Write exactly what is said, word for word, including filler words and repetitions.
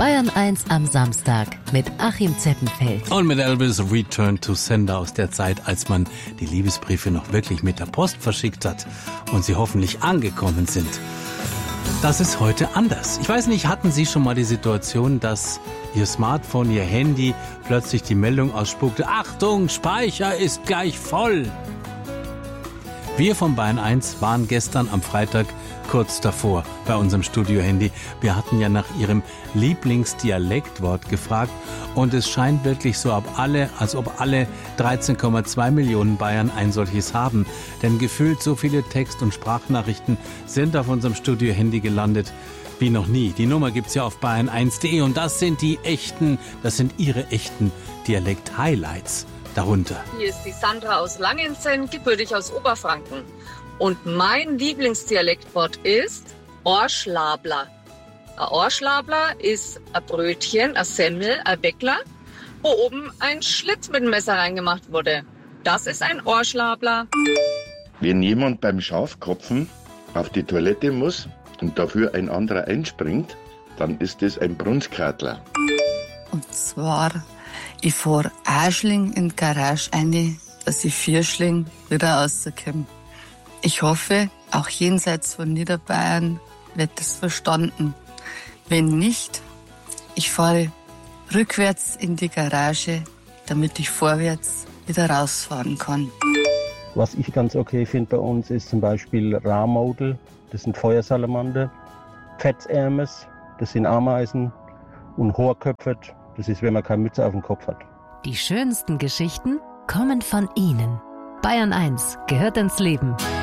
Bayern eins am Samstag mit Achim Zeppenfeld. Und mit Elvis Return to Sender aus der Zeit, als man die Liebesbriefe noch wirklich mit der Post verschickt hat und sie hoffentlich angekommen sind. Das ist heute anders. Ich weiß nicht, hatten Sie schon mal die Situation, dass Ihr Smartphone, Ihr Handy plötzlich die Meldung ausspuckte: Achtung, Speicher ist gleich voll. Wir von Bayern eins waren gestern am Freitag kurz davor bei unserem Studio-Handy. Wir hatten ja nach Ihrem Lieblingsdialektwort gefragt und es scheint wirklich so, ab alle, als ob alle dreizehn Komma zwei Millionen Bayern ein solches haben. Denn gefühlt so viele Text- und Sprachnachrichten sind auf unserem Studio-Handy gelandet wie noch nie. Die Nummer gibt's ja auf bayern eins punkt de und das sind die echten, das sind Ihre echten Dialekt-Highlights darunter. Hier ist die Sandra aus Langenzenn, gebürtig aus Oberfranken. Und mein Lieblingsdialektwort ist Ohrschlabler. Ein Ohrschlabler ist ein Brötchen, ein Semmel, ein Bäckler, wo oben ein Schlitz mit dem Messer reingemacht wurde. Das ist ein Ohrschlabler. Wenn jemand beim Schafkopfen auf die Toilette muss und dafür ein anderer einspringt, dann ist das ein Brunskatler. Und zwar, ich fahr Aschling in die Garage rein, dass ich Vierschling wieder rauskomme. Ich hoffe, auch jenseits von Niederbayern wird es verstanden. Wenn nicht, ich fahre rückwärts in die Garage, damit ich vorwärts wieder rausfahren kann. Was ich ganz okay finde bei uns ist zum Beispiel Rahmodel, das sind Feuersalamander, Fettärmes, das sind Ameisen und Hohrköpfert, das ist, wenn man keine Mütze auf dem Kopf hat. Die schönsten Geschichten kommen von Ihnen. Bayern eins gehört ins Leben.